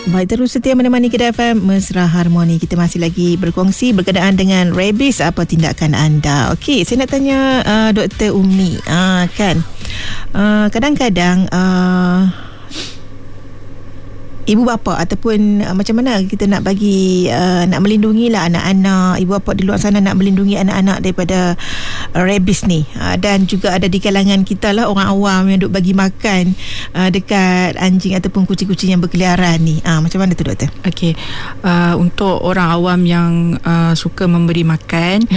Baik, terus setia menemani Kedah FM Mesra Harmoni. Kita masih lagi berkongsi berkenaan dengan rabies. Apa tindakan anda? Okey, saya nak tanya Dr. Umi. Kadang-kadang ibu bapa ataupun macam mana kita nak bagi nak melindungi lah anak-anak, ibu bapa di luar sana nak melindungi anak-anak daripada rabies ni, dan juga ada di kalangan kita lah orang awam yang duk bagi makan dekat anjing ataupun kucing-kucing yang berkeliaran ni. Macam mana tu doktor? Okey, untuk orang awam yang suka memberi makan,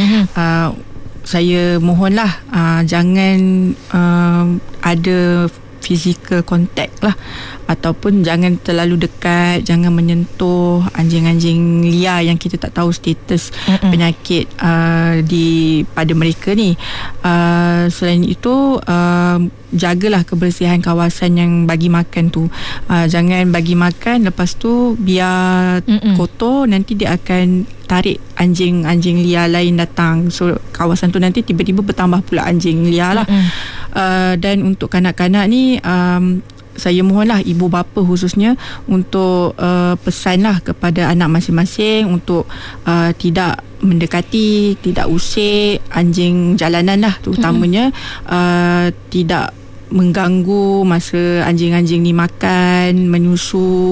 saya mohonlah jangan ada physical contact lah, ataupun jangan terlalu dekat, jangan menyentuh anjing-anjing liar yang kita tak tahu status penyakit pada mereka ni. Selain itu, jagalah kebersihan kawasan yang bagi makan tu. Jangan bagi makan lepas tu biar kotor, nanti dia akan tarik anjing-anjing liar lain datang. So kawasan tu nanti tiba-tiba bertambah pula anjing liar lah. Dan untuk kanak-kanak ni, saya mohonlah ibu bapa khususnya untuk pesanlah kepada anak masing-masing untuk tidak mendekati, tidak usik anjing jalanan lah, terutamanya tidak mengganggu masa anjing-anjing ni makan, menyusu,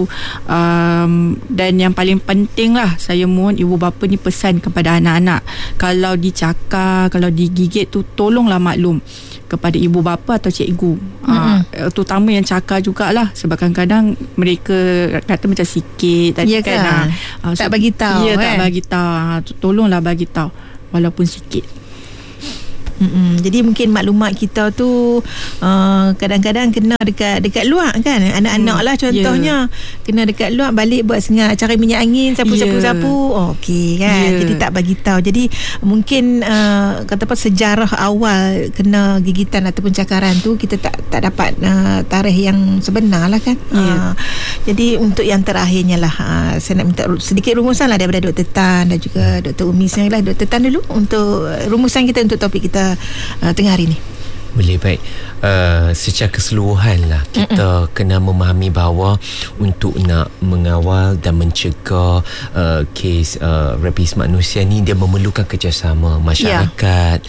dan yang paling penting lah, saya mohon ibu bapa ni pesan kepada anak-anak, kalau dicakar, kalau digigit tu tolonglah maklum kepada ibu bapa atau cikgu, terutama yang cakar jugalah, sebab kadang-kadang mereka kata macam sikit tadi kan, tak bagi tahu, tak bagi tahu, tolonglah bagi tahu walaupun sikit. Jadi mungkin maklumat kita tu kadang-kadang kena dekat luar kan, anak-anak lah contohnya, kena dekat luar, balik buat sengat cari minyak angin, sapu-sapu, okey kan, jadi tak bagi tahu. Jadi mungkin kata apa, sejarah awal kena gigitan ataupun cakaran tu kita tak dapat tarikh yang sebenar lah kan. Jadi untuk yang terakhirnya lah, saya nak minta sedikit rumusan lah daripada Dr. Tan dan juga Dr. Umi sekarang lah. Dr. Tan dulu untuk rumusan kita untuk topik kita tengah hari ni. Boleh, baik. Secara keseluruhan lah, kita kena memahami bahawa untuk nak mengawal dan mencegah kes rabies manusia ni, dia memerlukan kerjasama masyarakat,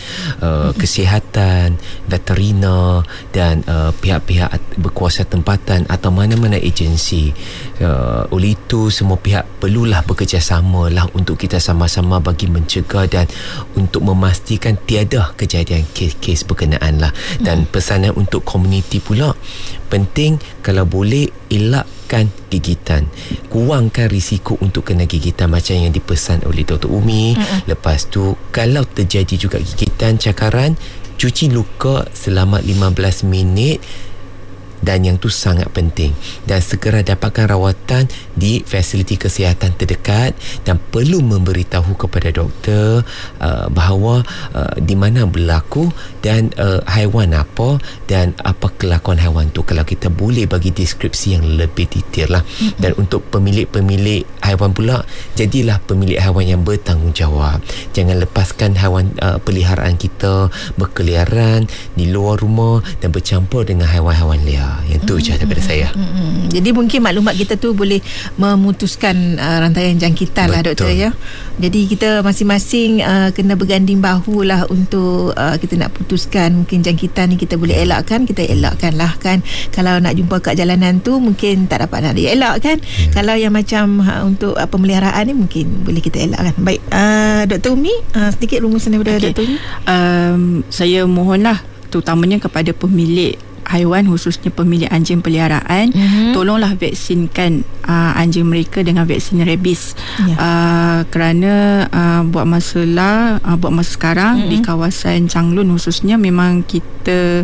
kesihatan, veteriner dan pihak-pihak berkuasa tempatan atau mana-mana agensi. Oleh itu, semua pihak perlulah bekerjasama lah untuk kita sama-sama bagi mencegah dan untuk memastikan tiada kejadian kes-kes berkenaan lah. Dan pesanan untuk komuniti pula, penting kalau boleh elakkan gigitan, kurangkan risiko untuk kena gigitan macam yang dipesan oleh Dr. Umi. Lepas tu kalau terjadi juga gigitan, cakaran, cuci luka selama 15 minit, dan yang tu sangat penting, dan segera dapatkan rawatan di fasiliti kesihatan terdekat, dan perlu memberitahu kepada doktor bahawa di mana berlaku dan haiwan apa dan apa kelakuan haiwan tu. Kalau kita boleh bagi deskripsi yang lebih detail lah. Dan untuk pemilik-pemilik haiwan pula, jadilah pemilik haiwan yang bertanggungjawab. Jangan lepaskan haiwan peliharaan kita berkeliaran di luar rumah dan bercampur dengan haiwan-haiwan liar. Yang tu je daripada saya. Jadi mungkin maklumat kita tu boleh memutuskan rantaian jangkitan. Betul lah doktor ya. Jadi kita masing-masing kena berganding bahu lah untuk kita nak putuskan. Mungkin jangkitan ni kita boleh elakkan, kita elakkan lah kan. Kalau nak jumpa kat jalanan tu mungkin tak dapat nak dielak kan. Kalau yang macam untuk pemeliharaan ni mungkin boleh kita elakkan. Baik, Dr. Umi, sedikit rumusan daripada Dr. Umi. Saya mohonlah terutamanya kepada pemilik haiwan, khususnya pemilik anjing peliharaan, tolonglah vaksinkan anjing mereka dengan vaksin rabies. Kerana buat masa sekarang di kawasan Changlun khususnya, memang kita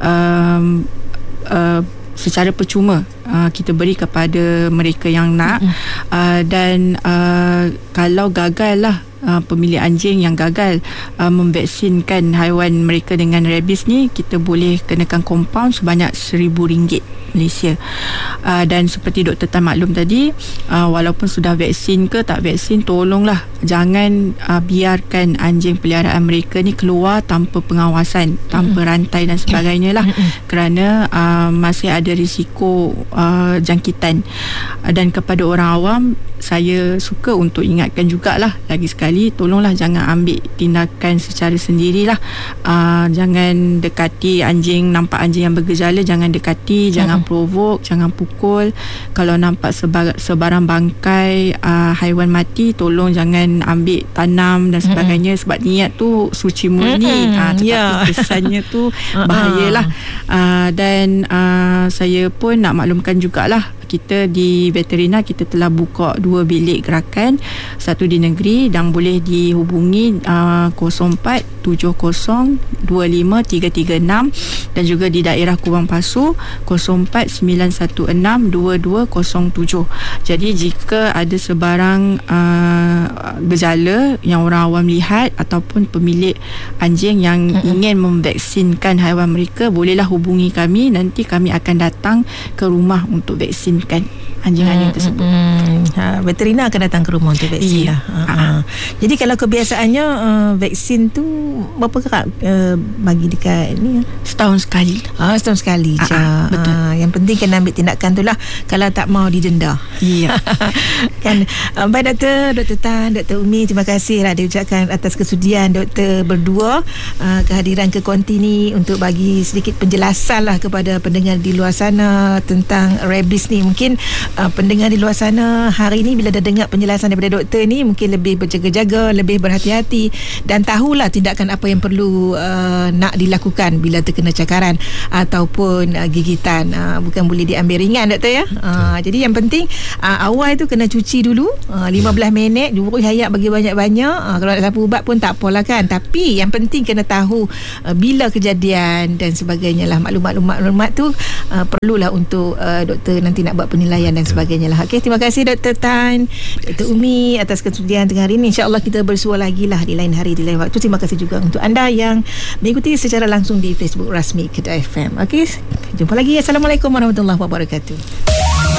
secara percuma kita beri kepada mereka yang nak, dan kalau gagal lah pemilik anjing yang gagal memvaksinkan haiwan mereka dengan rabies ni, kita boleh kenakan kompaun sebanyak RM1,000 Malaysia. Dan seperti Dr. Tan maklum tadi, walaupun sudah vaksin ke tak vaksin, tolonglah jangan biarkan anjing peliharaan mereka ni keluar tanpa pengawasan, tanpa rantai dan sebagainya lah, kerana masih ada risiko jangkitan. Dan kepada orang awam, saya suka untuk ingatkan jugalah, lagi sekali tolonglah jangan ambil tindakan secara sendirilah. Jangan dekati anjing, nampak anjing yang bergejala jangan dekati, jangan provoke, jangan pukul. Kalau nampak sebarang bangkai haiwan mati, tolong jangan ambil tanam dan sebagainya, sebab niat tu suci murni, tetapi kesannya tu bahayalah. Dan saya pun nak maklumkan jugalah, kita di veterina kita telah buka 2 bilik gerakan, satu di negeri dan boleh dihubungi 0470253336 dan juga di daerah Kubang Pasu 0491622207. Jadi jika ada sebarang gejala yang orang awam lihat ataupun pemilik anjing yang ingin memvaksinkan haiwan mereka, bolehlah hubungi kami, nanti kami akan datang ke rumah untuk vaksin anjing-anjing tersebut. Veterina akan datang ke rumah untuk vaksin lah. Jadi kalau kebiasaannya vaksin tu berapa kerap bagi dekat ni? Setahun sekali. Setahun sekali. Betul. Yang penting kena ambil tindakan tu lah. Kalau tak mau didenda. Ya. Kan. Baik Dr. Tan, Dr. Umi, terima kasih lah diucapkan atas kesudian Dr. berdua kehadiran ke Konti ni untuk bagi sedikit penjelasan lah kepada pendengar di luar sana tentang rabies ni. Mungkin pendengar di luar sana hari ni bila dah dengar penjelasan daripada doktor ni, mungkin lebih berjaga-jaga, lebih berhati-hati dan tahulah tindakan apa yang perlu nak dilakukan bila terkena cakaran ataupun gigitan. Bukan boleh diambil ringan doktor ya. Jadi yang penting awal tu kena cuci dulu 15 minit, jurus hayat bagi banyak-banyak. Kalau nak sapu ubat pun tak apalah kan, tapi yang penting kena tahu bila kejadian dan sebagainya lah. Maklumat tu perlulah untuk doktor nanti nak buat penilaian dan sebagainya lah. Okey, terima kasih Dr. Tan, Dr. Umi atas kesudian tengah hari ini. InsyaAllah kita bersua lagi lah di lain hari, di lain waktu. Terima kasih juga untuk anda yang mengikuti secara langsung di Facebook rasmi Kedah FM. Okey, jumpa lagi. Assalamualaikum warahmatullahi wabarakatuh.